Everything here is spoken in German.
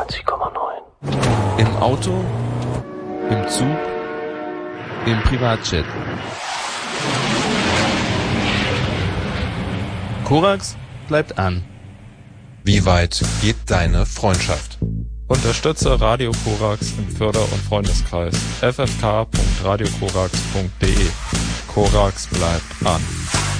98,9. Im Auto, im Zug, im Privatjet. Korax bleibt an. Wie weit geht deine Freundschaft? Unterstütze Radio Korax im Förder- und Freundeskreis ffk.radiokorax.de. Korax bleibt an.